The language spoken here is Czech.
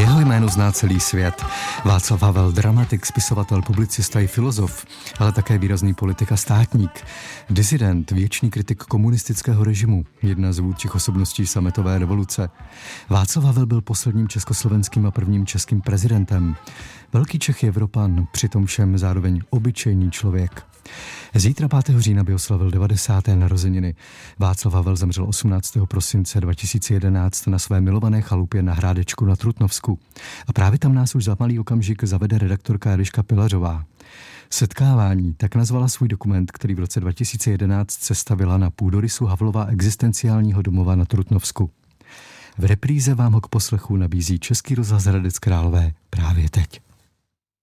Jeho jméno zná celý svět. Václav Havel, dramatik, spisovatel, publicista i filozof, ale také výrazný politik a státník. Disident, věčný kritik komunistického režimu, jedna z vůdčích osobností sametové revoluce. Václav Havel byl posledním československým a prvním českým prezidentem. Velký Čech je Evropan, přitom všem zároveň obyčejný člověk. Zítra 5. října by oslavil 90. narozeniny. Václav Havel zemřel 18. prosince 2011 na své milované chalupě na Hrádečku na Trutnovsku. A právě tam nás už za malý okamžik zavede redaktorka Eliška Pilařová. Setkávání tak nazvala svůj dokument, který v roce 2011 sestavila na půdorysu Havlova existenciálního domova na Trutnovsku. V repríze vám ho k poslechu nabízí Český rozhlas Hradec Králové právě teď.